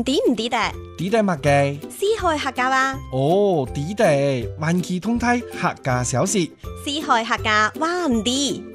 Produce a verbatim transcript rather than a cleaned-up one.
知唔知得？ 知得乜嘅？ 四海客家話， 哦，知得，環期通體客家小事。 四海客家話唔知。